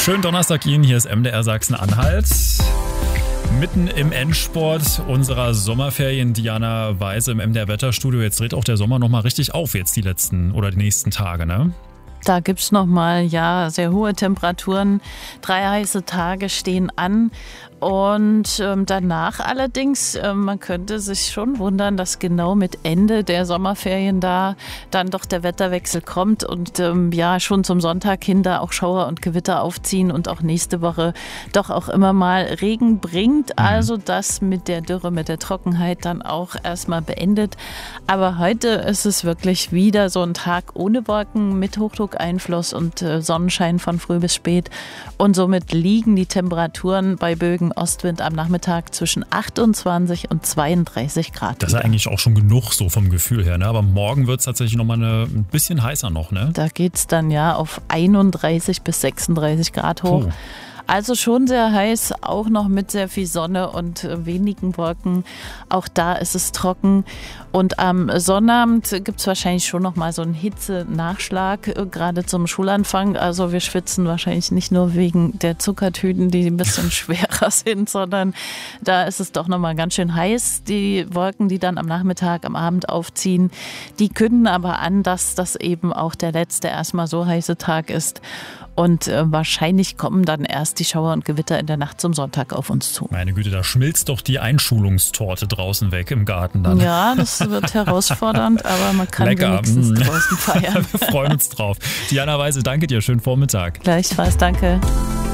Schönen Donnerstag Ihnen, hier ist MDR Sachsen-Anhalt. Mitten im Endsport unserer Sommerferien, Diana Weise im MDR Wetterstudio. Jetzt dreht auch der Sommer nochmal richtig auf jetzt die nächsten Tage, ne? Da gibt's nochmal, sehr hohe Temperaturen. 3 heiße Tage stehen an. Und danach allerdings, man könnte sich schon wundern, dass genau mit Ende der Sommerferien da dann doch der Wetterwechsel kommt und schon zum Sonntag hin da auch Schauer und Gewitter aufziehen und auch nächste Woche doch auch immer mal Regen bringt. Also das mit der Dürre, mit der Trockenheit dann auch erstmal beendet. Aber heute ist es wirklich wieder so ein Tag ohne Wolken mit Hochdruckeinfluss und Sonnenschein von früh bis spät. Und somit liegen die Temperaturen bei Bögen Ostwind am Nachmittag zwischen 28 und 32 Grad. Das ist ja eigentlich auch schon genug so vom Gefühl her, ne? Aber morgen wird es tatsächlich nochmal ein bisschen heißer noch, ne? Da geht es dann auf 31 bis 36 Grad hoch. Puh. Also schon sehr heiß, auch noch mit sehr viel Sonne und wenigen Wolken. Auch da ist es trocken. Und am Sonnabend gibt es wahrscheinlich schon noch mal so einen Hitze-Nachschlag, gerade zum Schulanfang. Also wir schwitzen wahrscheinlich nicht nur wegen der Zuckertüten, die ein bisschen schwerer sind, sondern da ist es doch noch mal ganz schön heiß. Die Wolken, die dann am Nachmittag, am Abend aufziehen, die künden aber an, dass das eben auch der letzte erstmal so heiße Tag ist. Und wahrscheinlich kommen dann erst die Schauer und Gewitter in der Nacht zum Sonntag auf uns zu. Meine Güte, da schmilzt doch die Einschulungstorte draußen weg im Garten dann. Ja, das wird herausfordernd, aber man kann wenigstens draußen feiern. Wir freuen uns drauf. Diana Weise, danke dir. Schönen Vormittag. Gleichfalls, danke.